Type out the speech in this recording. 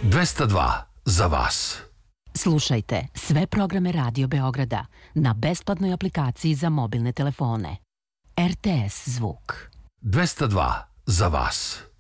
202 za vas. Slušajte sve programe Radio Beograda na besplatnoj aplikaciji za mobilne telefone. RTS zvuk. 202 za vas.